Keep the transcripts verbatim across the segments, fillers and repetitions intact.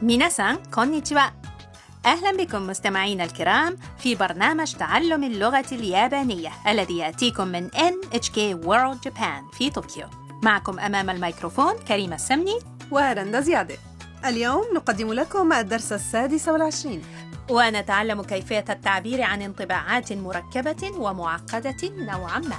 ميناسان كونيتشوا. أهلا بكم مستمعينا الكرام في برنامج تعلم اللغة اليابانية الذي يأتيكم من إن إتش كي World Japan في طوكيو. معكم أمام الميكروفون كريمة السمني ورندا زيادة. اليوم نقدم لكم الدرس السادس والعشرين، ونتعلم كيفية التعبير عن انطباعات مركبة ومعقدة نوعا ما.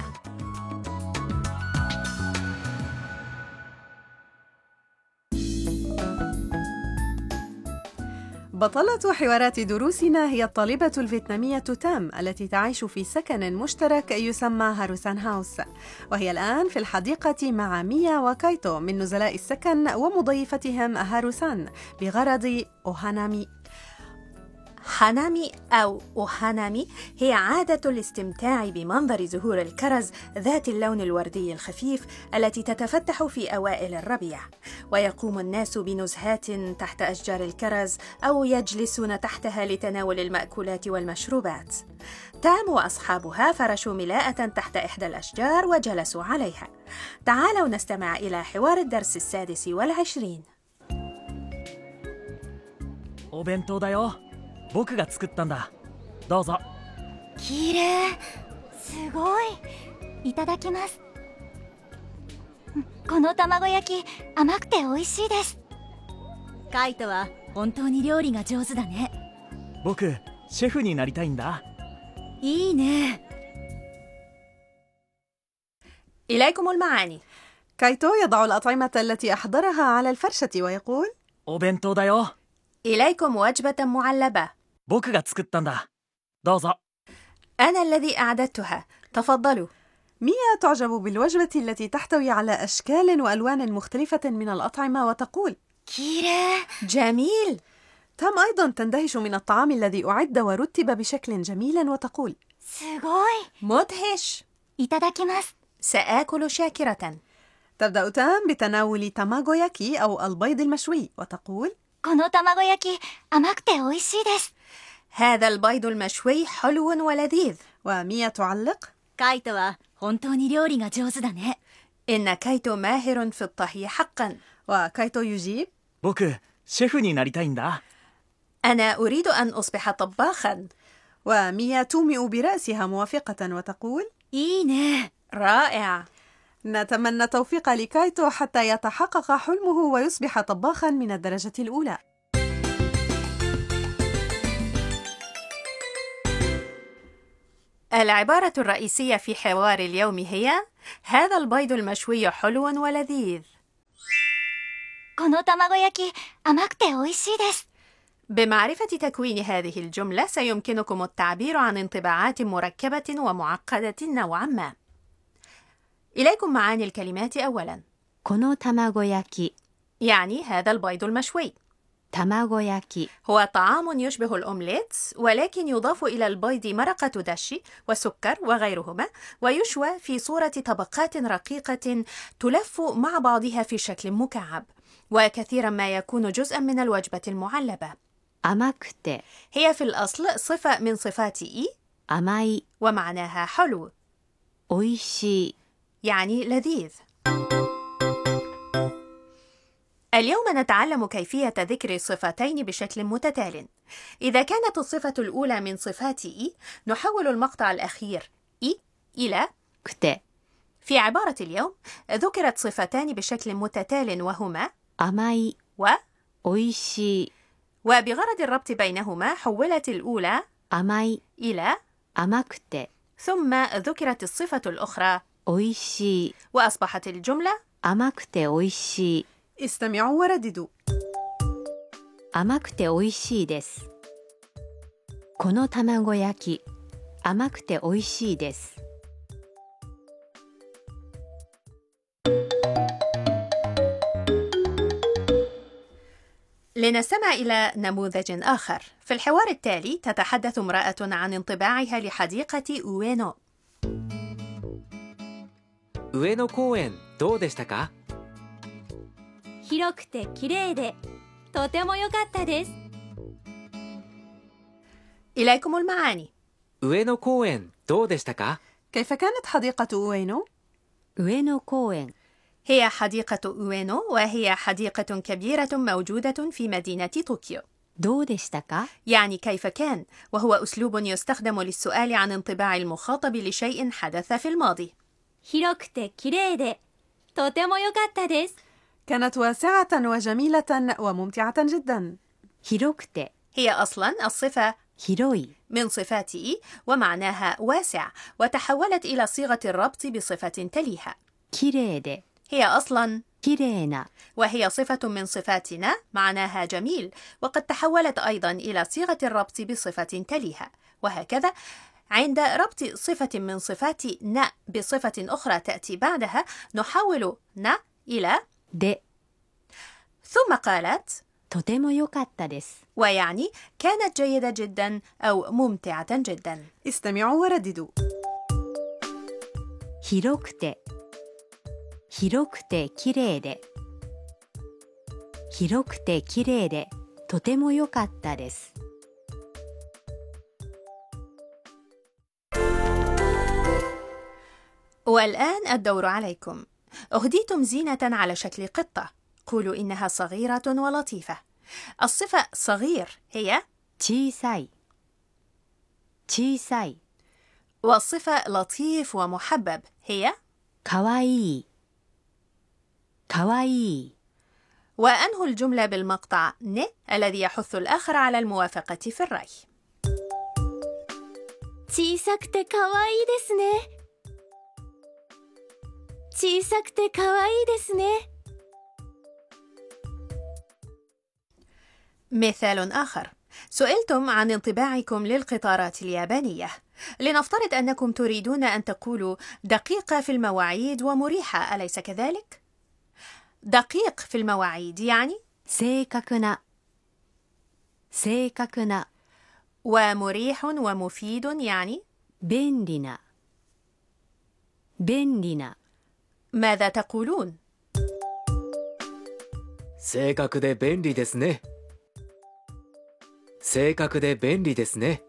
بطلة حوارات دروسنا هي الطالبة الفيتنامية تام التي تعيش في سكن مشترك يسمى هاروسان هاوس، وهي الآن في الحديقة مع ميا وكايتو من نزلاء السكن ومضيفتهم هاروسان بغرض أوهانامي. هانامي أو أوهانامي هي عادة الاستمتاع بمنظر زهور الكرز ذات اللون الوردي الخفيف التي تتفتح في أوائل الربيع، ويقوم الناس بنزهات تحت أشجار الكرز أو يجلسون تحتها لتناول المأكولات والمشروبات. تام وأصحابها فرشوا ملاءة تحت إحدى الأشجار وجلسوا عليها. تعالوا نستمع إلى حوار الدرس السادس والعشرين. お弁当だよ。僕が作ったんだ。どうぞ。 きれい、すごい。いただきます。この卵焼き甘くて美味しいです。カイトは本当に料理が上手だね。 僕シェフになりたいんだ。 いいね。 إليكم المعاني. كايتو يضع الأطعمة التي أحضرها على الفرشة ويقول: お弁当だよ。 إليكم وجبة معلبة. 僕が作ったんだ。どうぞ。 أنا الذي أعددتها. تفضلوا. ميا تعجب بالوجبة التي تحتوي على أشكال وألوان مختلفة من الأطعمة وتقول: きれい. جميل. تام أيضا تندهش من الطعام الذي أعد ورتب بشكل جميل وتقول: すごい. مدهش. いただきます。 سآكل شاكرة. تبدأ تام بتناول تاماغوياكي أو البيض المشوي وتقول: この卵焼き甘くて美味しいです。 هذا البيض المشوي حلو ولذيذ. وميا تعلق: カイトは本当に料理が上手だね。 إن كايتو ماهر في الطهي حقا. وكايتو يجيب: 僕シェフになりたいんだ。 أنا أريد أن أصبح طباخا. وميا تومئ برأسها موافقة وتقول: いいね。 رائع. نتمنى توفيق لكايتو حتى يتحقق حلمه ويصبح طباخا من الدرجة الأولى. العبارة الرئيسية في حوار اليوم هي: هذا البيض المشوي حلو ولذيذ. この卵焼き甘くて美味しいです。 بمعرفة تكوين هذه الجملة سيمكنكم التعبير عن انطباعات مركبة ومعقدة نوعا ما. إليكم معاني الكلمات أولا. この卵焼き يعني هذا البيض المشوي. 卵焼き هو طعام يشبه الأومليت ولكن يضاف إلى البيض مرقة دشي وسكر وغيرهما، ويشوى في صورة طبقات رقيقة تلف مع بعضها في شكل مكعب، وكثيرا ما يكون جزءا من الوجبة المعلبة. 甘くて هي في الأصل صفة من صفات إي 甘い ومعناها حلو، 美味しい يعني لذيذ. اليوم نتعلم كيفية ذكر صفتين بشكل متتال. إذا كانت الصفة الأولى من صفات إي نحول المقطع الأخير إي إلى くて في عبارة اليوم ذكرت صفتان بشكل متتال وهما 甘い و 美味しい وبغرض الربط بينهما حولت الأولى 甘い إلى 甘くて ثم ذكرت الصفة الأخرى 美味しい وأصبحت الجملة 甘くて美味しい استمعوا ورددوا: 甘くて美味しいです。この卵焼き甘くて美味しいです。 لنستمع إلى نموذج آخر. في الحوار التالي تتحدث امرأة عن انطباعها لحديقة أوينو. 上野公園どうでしたか？ 広くて綺麗でとても良かったです。 إليكم المعاني. 上野公園どうでしたか？ كيف كانت حديقة أوينو؟ 上野公園 هي حديقة أوينو، وهي حديقة كبيرة موجودة في مدينة طوكيو. どうでしたか يعني كيف كان، وهو أسلوب يستخدم للسؤال عن انطباع المخاطب لشيء حدث في الماضي. 広くて綺麗でとても良かったです。 كانت واسعة وجميلة وممتعة جدا. 広くて هي أصلا الصفة 広い من صفات إي ومعناها واسع، وتحولت إلى صيغة الربط بصفة تليها. 綺麗で هي أصلا 綺麗な وهي صفة من صفاتنا معناها جميل، وقد تحولت أيضا إلى صيغة الربط بصفة تليها. وهكذا عند ربط صفة من صفات ن بصفة أخرى تأتي بعدها نحول ن إلى で ثم قالت とても良かったです ويعني كانت جيدة جدا أو ممتعة جدا. استمعوا ورددوا. 広くて広くて綺麗で広くて綺麗でとても良かったです والآن الدور عليكم. أهديتم زينة على شكل قطة. قولوا إنها صغيرة ولطيفة. الصفة صغير هي 小さい小さい والصفة لطيف ومحبب هي かわいいかわいい وأنهوا الجملة بالمقطع ن الذي يحث الآخر على الموافقة في الرأي. 小さくて可愛いですね。小さくて可愛いですね。 مثال آخر: سئلتم عن انطباعكم للقطارات اليابانية. لنفترض أنكم تريدون أن تقولوا دقيقة في المواعيد ومريحة، أليس كذلك؟ دقيق في المواعيد يعني 正確な正確な ومريح ومفيد يعني 便利な便利な ماذا تقولون؟ 正確で便利ですね。正確で便利ですね。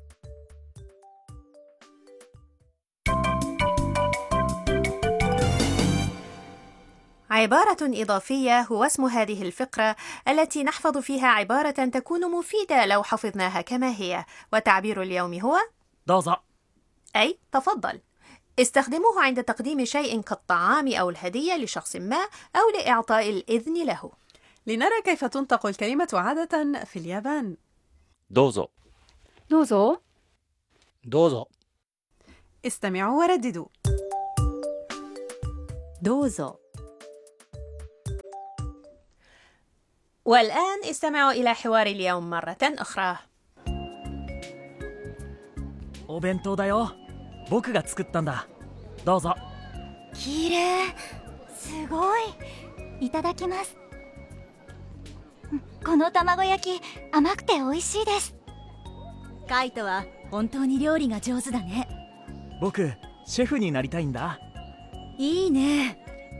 عبارة إضافية هو اسم هذه الفقرة التي نحفظ فيها عبارة تكون مفيدة لو حفظناها كما هي، وتعبير اليوم هو どうぞ أي تفضل. استخدموه عند تقديم شيء كالطعام أو الهدية لشخص ما أو لإعطاء الإذن له. لنرى كيف تنطق الكلمة عادة في اليابان. どうぞどうぞ。 どうぞ استمعوا ورددوا. どうぞ والآن استمعوا إلى حوار اليوم مرة أخرى. お弁当だよ。僕が作ったんだ。どうぞ。 綺麗。すごい。いただきます。この卵焼き甘くて美味しいです。カイトは本当に料理が上手だね。 僕シェフになりたいんだ。 いいね。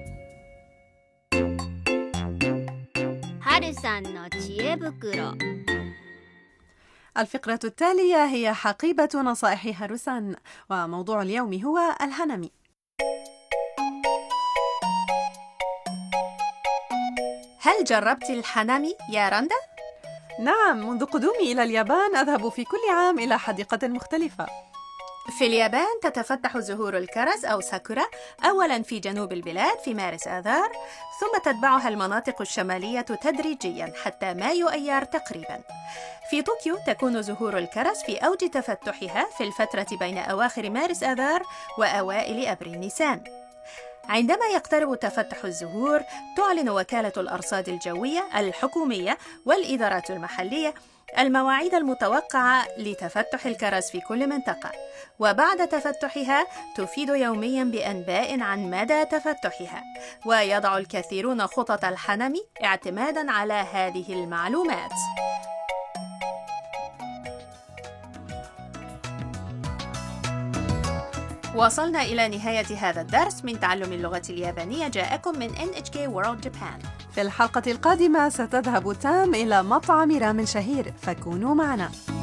春さんの知恵袋。 الفقرة التالية هي حقيبة نصائح هاروسان، وموضوع اليوم هو الهانامي. هل جربت الهانامي يا رندا؟ نعم، منذ قدومي إلى اليابان أذهب في كل عام إلى حديقة مختلفة. في اليابان تتفتح زهور الكرز أو ساكورا أولاً في جنوب البلاد في مارس آذار، ثم تتبعها المناطق الشمالية تدريجياً حتى مايو أيار تقريباً. في طوكيو تكون زهور الكرز في أوج تفتحها في الفترة بين أواخر مارس آذار وأوائل أبريل نيسان. عندما يقترب تفتح الزهور تعلن وكالة الأرصاد الجوية الحكومية والإدارات المحلية المواعيد المتوقعة لتفتح الكرز في كل منطقة، وبعد تفتحها تفيد يومياً بأنباء عن مدى تفتحها، ويضع الكثيرون خطط الهانامي اعتماداً على هذه المعلومات. وصلنا إلى نهاية هذا الدرس من تعلم اللغة اليابانية، جاءكم من إن إتش كي World Japan. في الحلقة القادمة ستذهب تام إلى مطعم رامن شهير، فكونوا معنا.